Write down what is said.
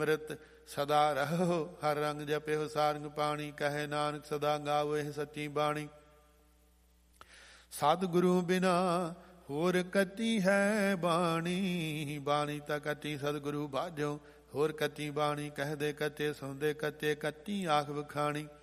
ਅੰਮ੍ਰਿਤ ਸਦਾ ਰਹੋ, ਹਰ ਰੰਗ ਜਪਿਓ ਸਾਰੰਗ ਪਾਣੀ। ਕਹੇ ਨਾਨਕ ਸਦਾ ਗਾਵੋ ਇਹ ਸੱਚੀ ਬਾਣੀ। ਸਤਿਗੁਰੂ ਬਿਨਾ ਹੋਰ ਕਤੀ ਹੈ ਬਾਣੀ, ਬਾਣੀ ਤਾਂ ਕਤੀ ਸਤਿਗੁਰੂ ਬਾਝੋ ਹੋਰ ਕਤੀ ਬਾਣੀ। ਕਹਦੇ ਕਤੇ ਸੁਣਦੇ ਕਤੇ, ਕੱਤੀ ਆਖ ਵਖਾਣੀ।